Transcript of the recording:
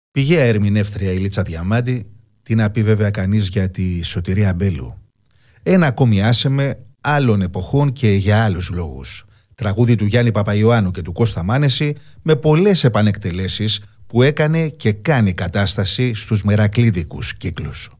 Πηγαία ερμηνεύτρια η Λίτσα Διαμάντη, τι να πει βέβαια κανείς για τη Σωτηρία Μπέλου. Ένα ακόμη άσε με άλλων εποχών και για άλλους λόγους. Τραγούδι του Γιάννη Παπαϊωάννου και του Κώστα Μάνεση με πολλές επανεκτελέσεις που έκανε και κάνει κατάσταση στους μερακλίδικους κύκλους.